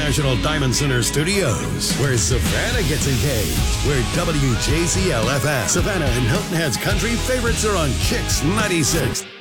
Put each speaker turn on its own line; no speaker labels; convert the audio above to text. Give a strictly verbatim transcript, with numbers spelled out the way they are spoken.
International Diamond Center Studios, where Savannah gets engaged, where W J Z L F M, Savannah and Hilton Head's country favorites are on Kicks ninety-six.